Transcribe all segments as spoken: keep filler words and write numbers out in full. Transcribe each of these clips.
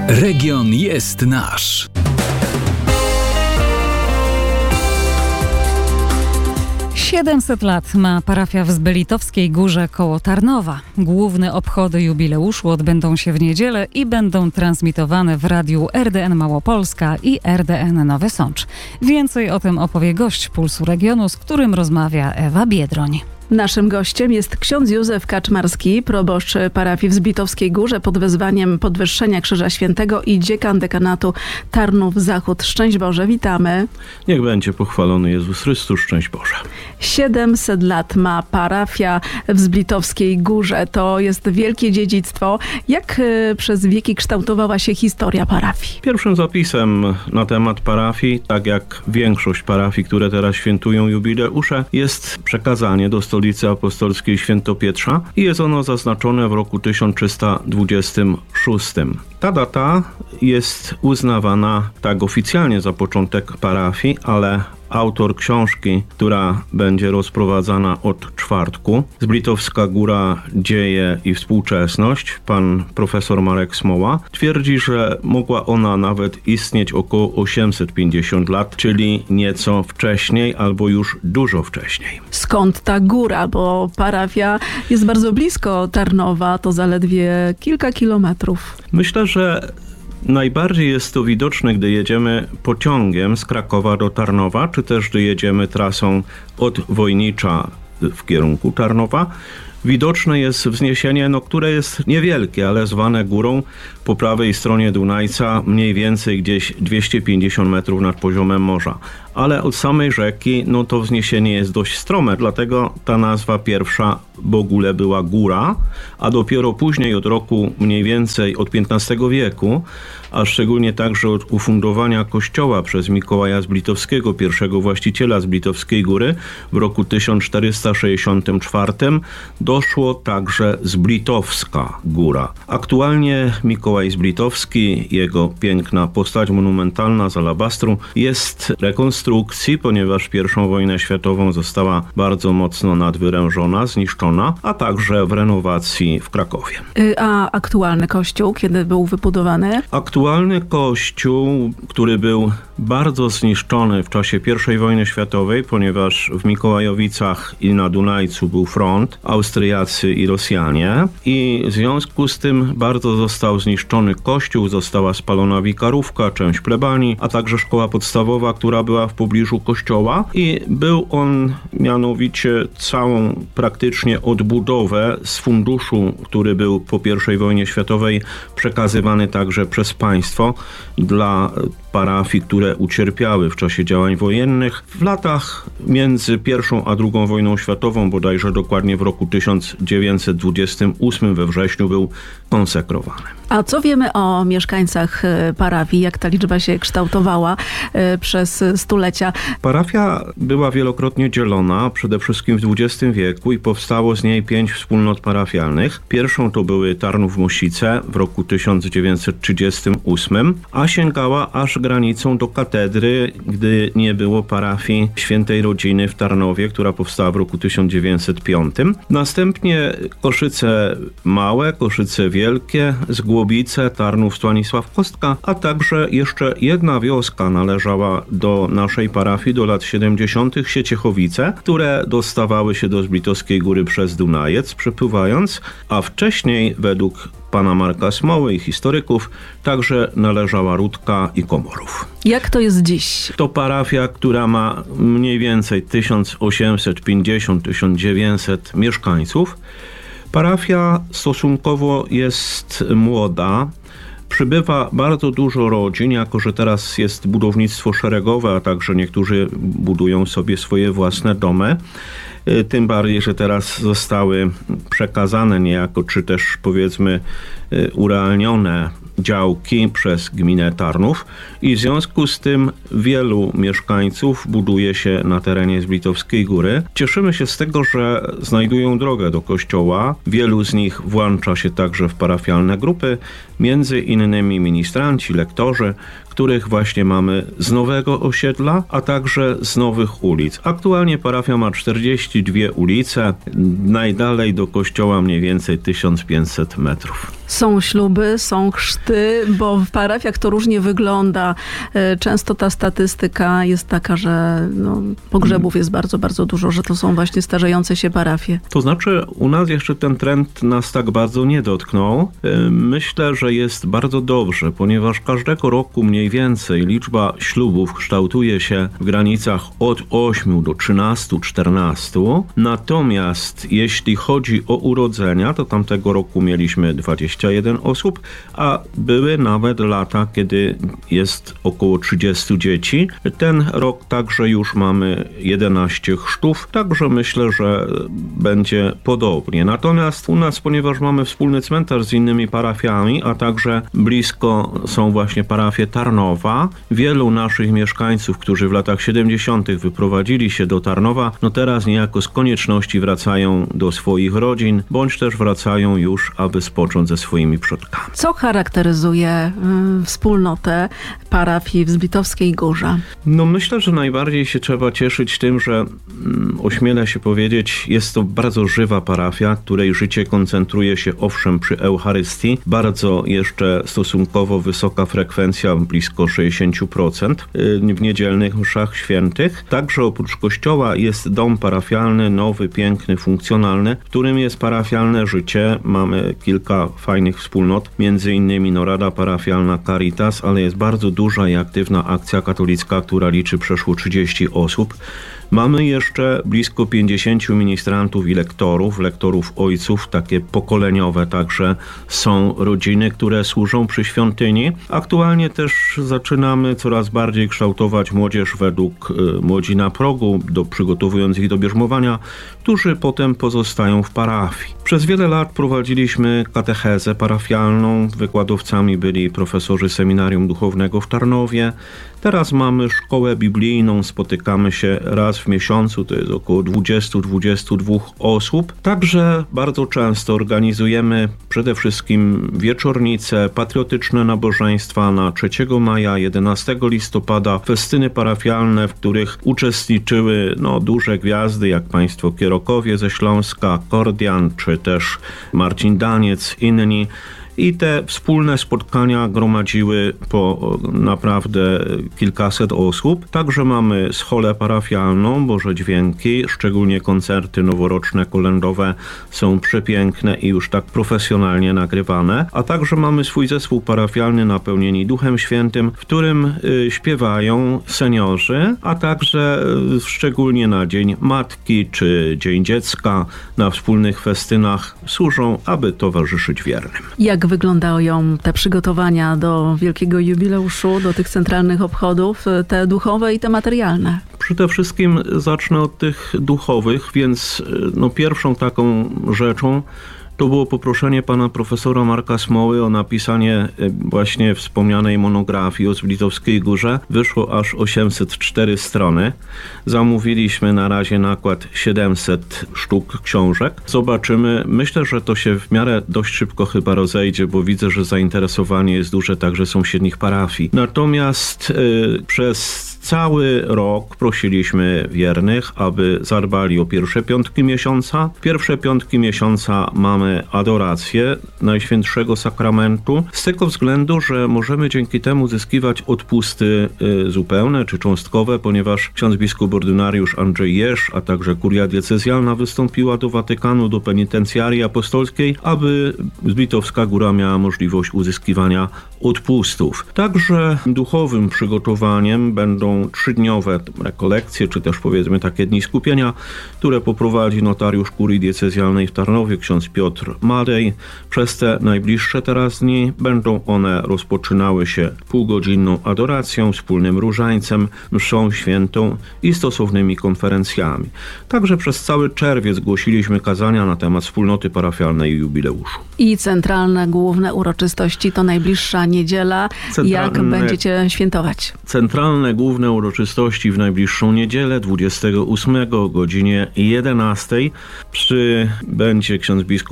Region jest nasz. siedemset lat ma parafia w Zbylitowskiej Górze koło Tarnowa. Główne obchody jubileuszu odbędą się w niedzielę i będą transmitowane w radiu R D N Małopolska i R D N Nowy Sącz. Więcej o tym opowie gość Pulsu Regionu, z którym rozmawia Ewa Biedroń. Naszym gościem jest ksiądz Józef Kaczmarski, proboszcz parafii w Zbylitowskiej Górze pod wezwaniem Podwyższenia Krzyża Świętego i dziekan dekanatu Tarnów Zachód. Szczęść Boże, witamy. Niech będzie pochwalony Jezus Chrystus, szczęść Boże. siedemset lat ma parafia w Zbylitowskiej Górze. To jest wielkie dziedzictwo. Jak y, przez wieki kształtowała się historia parafii? Pierwszym zapisem na temat parafii, tak jak większość parafii, które teraz świętują jubileusze, jest przekazanie do stolicy apostolskiej Świętopietrza i jest ono zaznaczone w roku tysiąc trzysta dwudziestym szóstym. Ta data jest uznawana tak oficjalnie za początek parafii, ale autor książki, która będzie rozprowadzana od czwartku, Zbylitowska Góra, dzieje i współczesność, pan profesor Marek Smoła, twierdzi, że mogła ona nawet istnieć około osiemset pięćdziesiąt lat, czyli nieco wcześniej albo już dużo wcześniej. Skąd ta góra? Bo parafia jest bardzo blisko Tarnowa, to zaledwie kilka kilometrów. Myślę, że najbardziej jest to widoczne, gdy jedziemy pociągiem z Krakowa do Tarnowa, czy też gdy jedziemy trasą od Wojnicza w kierunku Tarnowa. Widoczne jest wzniesienie, no, które jest niewielkie, ale zwane górą po prawej stronie Dunajca, mniej więcej gdzieś dwieście pięćdziesiąt metrów nad poziomem morza. Ale od samej rzeki, no to wzniesienie jest dość strome, dlatego ta nazwa pierwsza w ogóle była góra, a dopiero później od roku mniej więcej od piętnastego wieku, a szczególnie także od ufundowania kościoła przez Mikołaja Zbylitowskiego, pierwszego właściciela Zbylitowskiej Góry w roku tysiąc czterysta sześćdziesiątym czwartym, doszło także Zbylitowska Góra. Aktualnie Mikołaj Zbylitowski, jego piękna postać monumentalna z alabastru, jest rekonstrukcji, ponieważ pierwszą wojnę światową została bardzo mocno nadwyrężona, zniszczona, a także w renowacji w Krakowie. A aktualny kościół, kiedy był wybudowany? Aktualny kościół, który był bardzo zniszczony w czasie pierwszej wojny światowej, ponieważ w Mikołajowicach i na Dunajcu był front, Austriacy i Rosjanie, i w związku z tym bardzo został zniszczony kościół, została spalona wikarówka, część plebanii, a także szkoła podstawowa, która była w pobliżu kościoła, i był on mianowicie całą praktycznie odbudowę z funduszu, który był po pierwszej wojnie światowej przekazywany także przez państwo dla parafii, które ucierpiały w czasie działań wojennych. W latach między pierwszą a drugą wojną światową, bodajże dokładnie w roku tysiąc dziewięćset dwudziestym ósmym we wrześniu, był konsekrowany. A co wiemy o mieszkańcach parafii? Jak ta liczba się kształtowała przez stulecia? Parafia była wielokrotnie dzielona, przede wszystkim w dwudziestym wieku, i powstało z niej pięć wspólnot parafialnych. Pierwszą to były Tarnów-Mosice w roku tysiąc dziewięćset trzydziestym ósmym, a sięgała aż granicą do katedry, gdy nie było parafii Świętej Rodziny w Tarnowie, która powstała w roku tysiąc dziewięćset piątym. Następnie Koszyce Małe, Koszyce Wielkie, Zgłobice, Tarnów, Stanisław Kostka, a także jeszcze jedna wioska należała do naszej parafii do lat siedemdziesiątych, Sieciechowice, które dostawały się do Zbylitowskiej Góry przez Dunajec, przepływając, a wcześniej według pana Marka Smoły i historyków także należała Rudka i Komorów. Jak to jest dziś? To parafia, która ma mniej więcej tysiąc osiemset pięćdziesiąt do tysiąc dziewięćset mieszkańców. Parafia stosunkowo jest młoda. Przybywa bardzo dużo rodzin, jako że teraz jest budownictwo szeregowe, a także niektórzy budują sobie swoje własne domy. Tym bardziej, że teraz zostały przekazane niejako, czy też powiedzmy urealnione działki przez gminę Tarnów, i w związku z tym wielu mieszkańców buduje się na terenie Zbylitowskiej Góry. Cieszymy się z tego, że znajdują drogę do kościoła. Wielu z nich włącza się także w parafialne grupy, między innymi ministranci, lektorzy, których właśnie mamy z nowego osiedla, a także z nowych ulic. Aktualnie parafia ma czterdzieści trzydzieści dwie ulice, najdalej do kościoła mniej więcej tysiąc pięćset metrów. Są śluby, są chrzty, bo w parafiach to różnie wygląda. Często ta statystyka jest taka, że no, pogrzebów jest bardzo, bardzo dużo, że to są właśnie starzejące się parafie. To znaczy u nas jeszcze ten trend nas tak bardzo nie dotknął. Myślę, że jest bardzo dobrze, ponieważ każdego roku mniej więcej liczba ślubów kształtuje się w granicach od ośmiu do trzynastu, czternastu. Natomiast jeśli chodzi o urodzenia, to tamtego roku mieliśmy dwadzieścia jeden osób, a były nawet lata, kiedy jest około trzydziestu dzieci. Ten rok także już mamy jedenaście chrztów, także myślę, że będzie podobnie. Natomiast u nas, ponieważ mamy wspólny cmentarz z innymi parafiami, a także blisko są właśnie parafie Tarnowa, wielu naszych mieszkańców, którzy w latach siedemdziesiątych wyprowadzili się do Tarnowa, no teraz niejako z konieczności wracają do swoich rodzin, bądź też wracają już, aby spocząć ze swoimi przodkami. Co charakteryzuje y, wspólnotę parafii w Zbitowskiej Górze? No myślę, że najbardziej się trzeba cieszyć tym, że mm, ośmielę się powiedzieć, jest to bardzo żywa parafia, której życie koncentruje się owszem przy Eucharystii. Bardzo jeszcze stosunkowo wysoka frekwencja, blisko sześćdziesiąt procent w niedzielnych mszach świętych. Także oprócz kościoła jest dom parafialny, nowy, piękny, funkcjonalny, w którym jest parafialne życie. Mamy kilka fajnych wspólnot, między innymi no, Rada Parafialna Caritas, ale jest bardzo duża i aktywna akcja katolicka, która liczy przeszło trzydzieści osób. Mamy jeszcze blisko pięćdziesięciu ministrantów i lektorów, lektorów ojców, takie pokoleniowe także są rodziny, które służą przy świątyni. Aktualnie też zaczynamy coraz bardziej kształtować młodzież według y, Młodzi na progu, do, przygotowując ich do bierzmowania, którzy potem pozostają w parafii. Przez wiele lat prowadziliśmy katechezę parafialną, wykładowcami byli profesorzy Seminarium Duchownego w Tarnowie. Teraz mamy szkołę biblijną, spotykamy się raz w miesiącu, to jest około dwadzieścia do dwudziestu dwóch osób. Także bardzo często organizujemy przede wszystkim wieczornice, patriotyczne nabożeństwa na trzeciego maja, jedenastego listopada, festyny parafialne, w których uczestniczyły no, duże gwiazdy, jak państwo Kierokowie ze Śląska, Kordian, czy też Marcin Daniec, inni. I te wspólne spotkania gromadziły po naprawdę kilkaset osób. Także mamy scholę parafialną, Boże Dźwięki, szczególnie koncerty noworoczne, kolędowe są przepiękne i już tak profesjonalnie nagrywane. A także mamy swój zespół parafialny Napełnieni Duchem Świętym, w którym y, śpiewają seniorzy, a także y, szczególnie na Dzień Matki czy Dzień Dziecka na wspólnych festynach służą, aby towarzyszyć wiernym. Jak wyglądają te przygotowania do wielkiego jubileuszu, do tych centralnych obchodów, te duchowe i te materialne? Przede wszystkim zacznę od tych duchowych, więc no, pierwszą taką rzeczą to było poproszenie pana profesora Marka Smoły o napisanie właśnie wspomnianej monografii o Zbitowskiej Górze. Wyszło aż osiemset cztery strony. Zamówiliśmy na razie nakład siedemset sztuk książek. Zobaczymy. Myślę, że to się w miarę dość szybko chyba rozejdzie, bo widzę, że zainteresowanie jest duże także sąsiednich parafii. Natomiast yy, przez cały rok prosiliśmy wiernych, aby zadbali o pierwsze piątki miesiąca. W pierwsze piątki miesiąca mamy adorację Najświętszego Sakramentu, z tego względu, że możemy dzięki temu zyskiwać odpusty y, zupełne czy cząstkowe, ponieważ ksiądz biskup ordynariusz Andrzej Jerz, a także kuria diecezjalna wystąpiła do Watykanu, do penitencjarii apostolskiej, aby Zbitowska Góra miała możliwość uzyskiwania odpustów. Także duchowym przygotowaniem będą trzydniowe rekolekcje, czy też powiedzmy takie dni skupienia, które poprowadzi notariusz kurii diecezjalnej w Tarnowie, ksiądz Piotr Madej. Przez te najbliższe teraz dni będą one rozpoczynały się półgodzinną adoracją, wspólnym różańcem, mszą świętą i stosownymi konferencjami. Także przez cały czerwiec głosiliśmy kazania na temat wspólnoty parafialnej i jubileuszu. I centralne, główne uroczystości to najbliższa niedziela. Centralne, jak będziecie świętować? Centralne, główne uroczystości w najbliższą niedzielę, dwudziestego ósmego o godzinie jedenastej. Przy będzie ksiądz biskup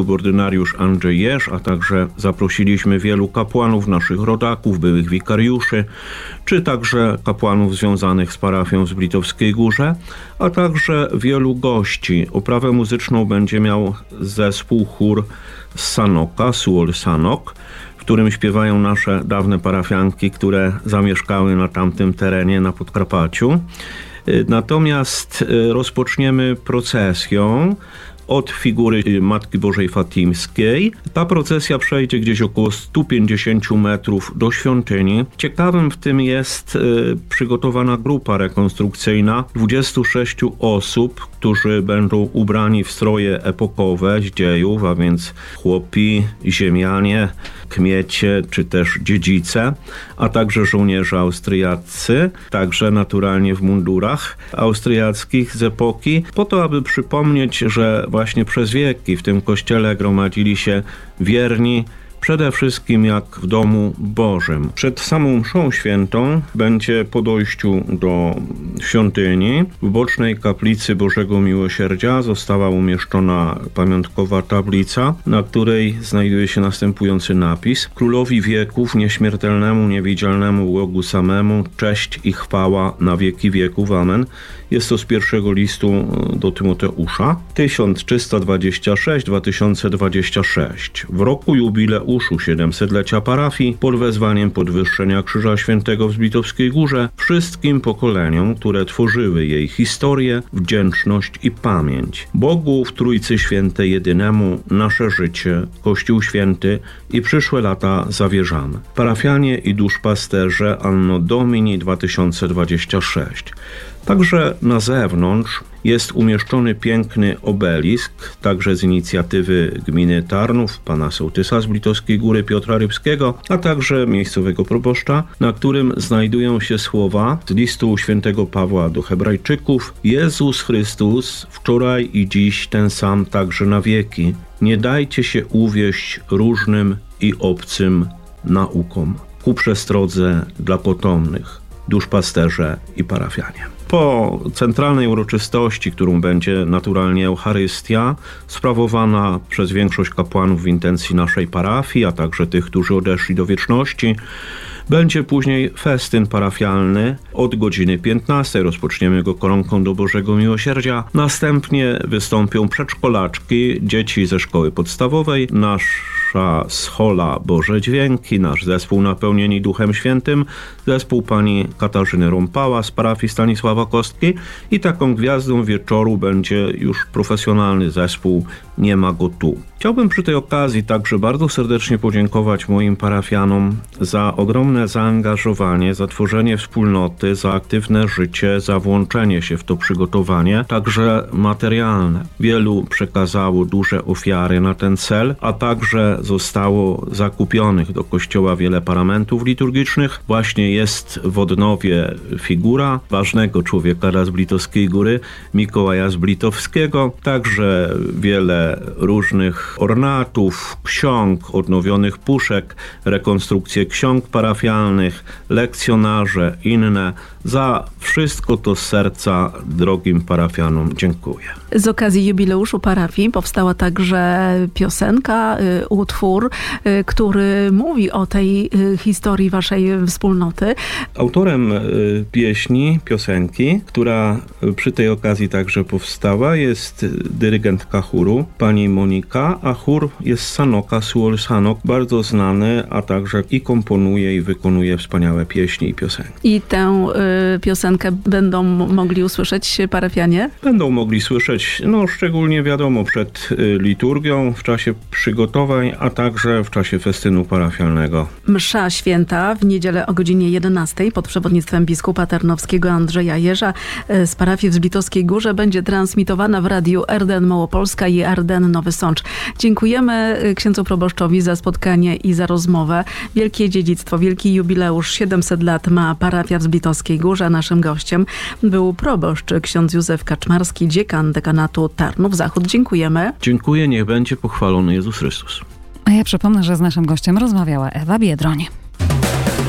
biskup ordynariusz Andrzej Jeż, a także zaprosiliśmy wielu kapłanów, naszych rodaków, byłych wikariuszy, czy także kapłanów związanych z parafią w Zblitowskiej Górze, a także wielu gości. Oprawę muzyczną będzie miał zespół chór z Sanoka, Suol Sanok, w którym śpiewają nasze dawne parafianki, które zamieszkały na tamtym terenie na Podkarpaciu. Natomiast rozpoczniemy procesją od figury Matki Bożej Fatimskiej. Ta procesja przejdzie gdzieś około sto pięćdziesiąt metrów do świątyni. Ciekawym w tym jest y, przygotowana grupa rekonstrukcyjna dwudziestu sześciu osób, którzy będą ubrani w stroje epokowe z dziejów, a więc chłopi, ziemianie, kmiecie czy też dziedzice, a także żołnierze austriaccy, także naturalnie w mundurach austriackich z epoki, po to, aby przypomnieć, że właśnie przez wieki w tym kościele gromadzili się wierni, przede wszystkim jak w domu Bożym. Przed samą mszą świętą będzie po dojściu do świątyni w bocznej kaplicy Bożego Miłosierdzia została umieszczona pamiątkowa tablica, na której znajduje się następujący napis: Królowi wieków, nieśmiertelnemu, niewidzialnemu Bogu samemu, cześć i chwała na wieki wieków. Amen. Jest to z pierwszego listu do Tymoteusza. tysiąc trzysta dwadzieścia sześć do dwa tysiące dwudziestego szóstego. W roku jubileuszu siedemsetlecia parafii pod wezwaniem podwyższenia Krzyża Świętego w Zblitowskiej Górze wszystkim pokoleniom, które tworzyły jej historię, wdzięczność i pamięć. Bogu w Trójcy Świętej jedynemu nasze życie, Kościół Święty i przyszłe lata zawierzamy. Parafianie i duszpasterze Anno Domini dwa tysiące dwudziesty szósty. Także na zewnątrz jest umieszczony piękny obelisk, także z inicjatywy gminy Tarnów, pana sołtysa z Zblitowskiej Góry Piotra Rybskiego, a także miejscowego proboszcza, na którym znajdują się słowa z listu świętego Pawła do Hebrajczyków: Jezus Chrystus wczoraj i dziś ten sam także na wieki. Nie dajcie się uwieść różnym i obcym naukom. Ku przestrodze dla potomnych, duszpasterze i parafianie. Po centralnej uroczystości, którą będzie naturalnie Eucharystia, sprawowana przez większość kapłanów w intencji naszej parafii, a także tych, którzy odeszli do wieczności, będzie później festyn parafialny. Od godziny piętnastej rozpoczniemy go koronką do Bożego Miłosierdzia. Następnie wystąpią przedszkolaczki, dzieci ze szkoły podstawowej, nasza schola Boże Dźwięki, nasz zespół Napełnieni Duchem Świętym, zespół pani Katarzyny Rąpała z parafii Stanisława Kostki i taką gwiazdą wieczoru będzie już profesjonalny zespół Nie ma go tu. Chciałbym przy tej okazji także bardzo serdecznie podziękować moim parafianom za ogromne zaangażowanie, za tworzenie wspólnoty, za aktywne życie, za włączenie się w to przygotowanie, także materialne. Wielu przekazało duże ofiary na ten cel, a także zostało zakupionych do kościoła wiele paramentów liturgicznych. Właśnie jest w Odnowie figura ważnego człowieka z Zblitowskiej Góry, Mikołaja Zblitowskiego, także wiele różnych ornatów, ksiąg, odnowionych puszek, rekonstrukcje ksiąg parafialnych, lekcjonarze, inne. Za wszystko to z serca drogim parafianom dziękuję. Z okazji jubileuszu parafii powstała także piosenka, y, utwór, y, który mówi o tej y, historii waszej wspólnoty. Autorem y, pieśni, piosenki, która przy tej okazji także powstała, jest dyrygentka chóru, pani Monika, a chór jest Sanoka, Suol Sanok, bardzo znany, a także i komponuje, i wykonuje wspaniałe pieśni i piosenki. I tę y, piosenkę będą mogli usłyszeć parafianie? Będą mogli słyszeć, no szczególnie wiadomo, przed y, liturgią, w czasie przygotowań, a także w czasie festynu parafialnego. Msza święta w niedzielę o godzinie jedenastej pod przewodnictwem biskupa tarnowskiego Andrzeja Jeża z parafii w Zblitowskiej Górze będzie transmitowana w radiu R D N Małopolska i R D N Nowy Sącz. Dziękujemy księdzu proboszczowi za spotkanie i za rozmowę. Wielkie dziedzictwo, wielki jubileusz, siedemset lat ma parafia w Zblitowskiej Górze. Naszym gościem był proboszcz ksiądz Józef Kaczmarski, dziekan dekanatu Tarnów Zachód. Dziękujemy. Dziękuję, niech będzie pochwalony Jezus Chrystus. A ja przypomnę, że z naszym gościem rozmawiała Ewa Biedroń.